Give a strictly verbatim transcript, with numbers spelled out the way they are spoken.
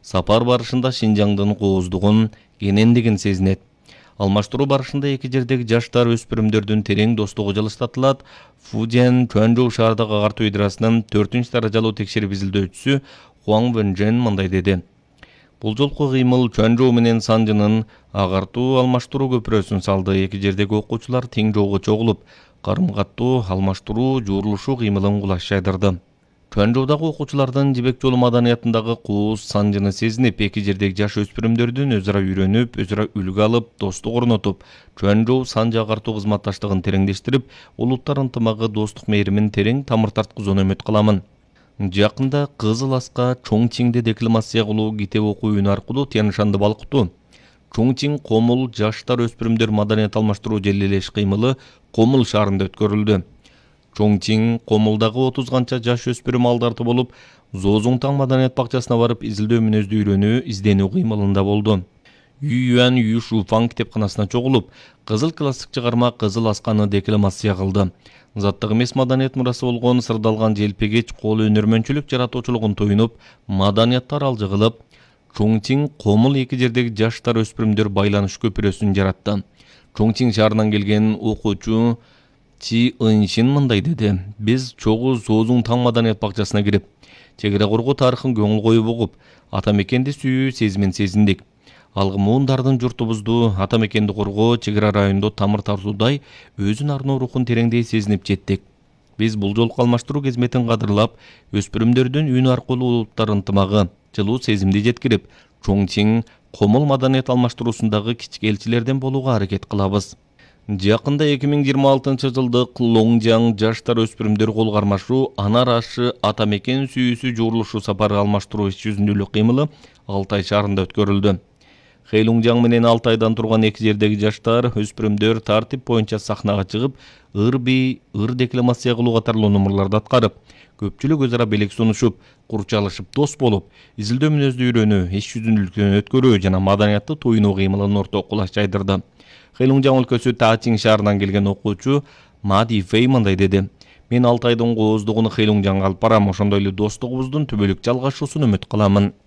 сапар барышында Шинжаңдын кооздугун, кенендигин сезинет. Алмаштыруу барышында эки жердеги жаштар өспүрүмдөрдүн терең достугу жылыштатылат. Фудзян Чуанчжоу шаардагы агартуу идарасынын төртүнчү даражалуу текшерип изилдөөчүсү Хуаң Вэнжэн мындай деди. Бул жолку кыймыл Чуанчжоу менен Санжынын агартуу алмаштыруу көпүрөсүн салды. Эки жердеги окуучулар тең жолго чогулуп, карым-каттуу алмаштыруу, жуурулушуу кыймылын кулаш жайдырды. Чуанчжоудагы окуучулардын жибек жолу маданиятындагы кууз Санжыны сезинип, эки жердеги жаш өспүрүмдөрдүн өзара үйрөнүп, өзара үлгү алып, достук орнотуп, Чуанчжоу Санжы агартуу кызматташтыгын тереңдештирип, улуттар ынтымагы, достук мээримин терең тамыр тарткызууну үмүт кыламын. Жакында Кызыл Аска Чоңчиңде декламация кылуу, китеп окуу үнү аркылуу Тянь-Шанды балкытуу. Чоңчиң Комул жаштар өспүрүмдөр маданият алмаштыруу желилеш кыймылы Комул шаарында өткөрүлдү. Чоңчиң Комулдагы отуз канча жаш өспүрүм алдарды болуп, Зоозуңтаң маданият бакчасына барып изилдөө мүнөздү үйрөнүү, изденүү кыймылында болду. Ююан Юшуфаң китепканасына чогулуп, кызыл классик чыгарма Кызыл Асканы декламация кылды. Заттык эмес маданият мурасы болгон сырдалган желпегеч кол өнөрмөнчүлүк жаратуучулугун тоюнуп, маданиятты аралжы кылып, Чоңчиң Комул эки жердеги жаштар өспүрүмдөр байланыш көпүрөсүн жаратты. Чоңчиң шаарынан келген окуучу Чи Ыншин мындай деди. Биз чогуу Зоозуңтаң маданият бакчасына кирип, чегара коргоо тарыхын көңүл коюп угуп, ата мекенди сүйүү сезимин сезиндик. Алгы муундардын журтубузду, ата мекенди коргоо, чегара райондо тамыр тартуудай өзүн арноо рухун тереңдей сезинип жеттик. Биз бул жолку алмаштыруу кызметін кадырлап, өспүрүмдөрдүн үнү аркылуу улуттар ынтымагы, жылуу сезимди жеткирип, Чоңчиң Комул маданият алмаштыруусундагы кички элчилерден болууга аракет кылабыз. Жакында эки миң жыйырма алтынчы жылдык Лоңжаң жаштар өспүрүмдөр кол кармашуу Анар ашы ата мекен сүйүүсү жуурулушуу сапары алмаштыруу иш жүзүндүүлүк кыймылы Алтай шаарында өткөрүлдү. Хэйлуңжаң менен Алтайдан турган эки жердеги жаштар өспүрүмдөр тартип боюнча сахнага чыгып, ыр би, ыр декламация кылуу катарлуу номурларды аткарып, көпчүлүк өзара белек сунушуп, курчалышып дос болуп, изилдөө мүнөздү үйрөнүү, иш жүзүндүүлүктөн өткөрүү жана маданиятты туюнуу кыймылын ортого кулаш жайдырды. Хэйлуңжаң өлкөсү Тачиң шаарынан келген окуучу Мади Фэй мындай деди. Мен Алтайдын кооздугун Хэйлуңжаңга алып барам, ошондой эле достугубуздун түбөлүк жалгашуусун үмүт кыламын.